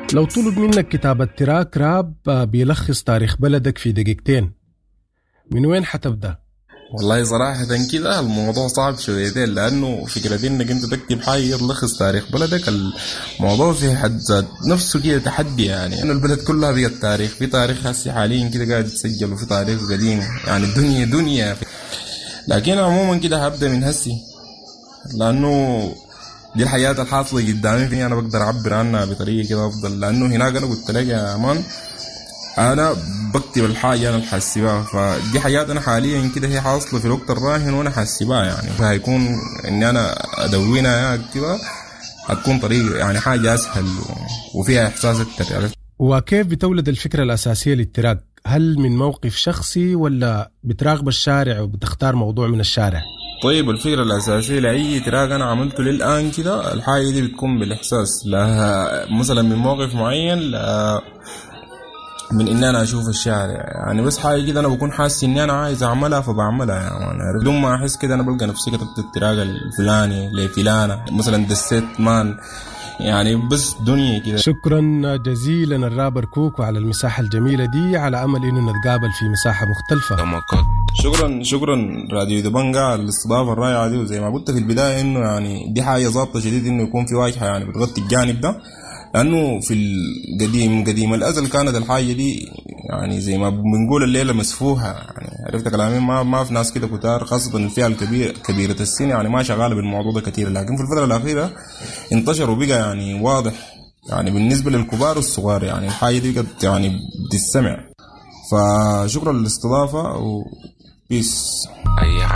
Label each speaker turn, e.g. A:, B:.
A: لو طلب منك كتابة تراك راب بيلخص تاريخ بلدك في دقيقتين، من وين حتبدأ؟
B: والله صراحة كده الموضوع صعب شويتين، لأنه فكرة إنك أنت تكتب حاجة تلخص تاريخ بلدك، الموضوع في حد ذات نفسه كده تحدي. يعني إنه البلد كلها بقت تاريخ، في تاريخ هسي حاليا كده قاعد يتسجل، وفي تاريخ قديم، يعني الدنيا دنيا. لكن عموما كده هبدأ من هسي، لأنه دي الحياة الحاصلة قدامي، فيني أنا بقدر أعبر عنها بطريقة كده أفضل. لأنه هناك أنا قلت لك يا مان انا بكتب الحاجه انا الحاسبها، فدي حاجات انا حاليا كده هي حاصله في الوقت الراهن وانا حاسبها. يعني فهيكون اني انا ادونها كده هتكون طريقه يعني حاجه اسهل وفيها احساس اكتر. يعني
A: وكيف بتولد الفكرة الأساسية للتراك؟ هل من موقف شخصي ولا بتراقب الشارع وبتختار موضوع من الشارع؟
B: طيب الفكره الاساسيه لاي تراك انا عملته للان كده، الحاجه دي بتكون بالاحساس، لا مثلا من موقف معين، لا من ان انا اشوف الشارع. يعني بس حاجه كده انا بكون حاسس اني انا عايز اعملها فبعملها. يعني بدون ما احس كده انا بلقى نفسي كتبت التراك الفلاني لفلانه، مثلا دسيت مان، يعني بس دنيا كده.
A: شكرا جزيلا الرابر كوكو على المساحة الجميلة دي، على أمل إنه نتقابل في مساحة مختلفة.
B: شكرا راديو دبنجا على الاستضافه الرائعه دي. وزي ما قلت في البدايه انه يعني دي حاجه ظابطه شديد انه يكون في واجهه يعني بتغطي الجانب ده، لانه في قديم الازل كانت الحاجه دي يعني زي ما بنقول الليله مسفوها. يعني عرفت كلامي، ما في ناس كده كتار، خاصه الفئه كبيره السن يعني ما شغاله بالموضوع ده كتير. لكن في الفتره الاخيره انتشر وبقى يعني واضح، يعني بالنسبه للكبار والصغار يعني الحاجه دي قد يعني بتستمع. فشكرا للاستضافه وبيس.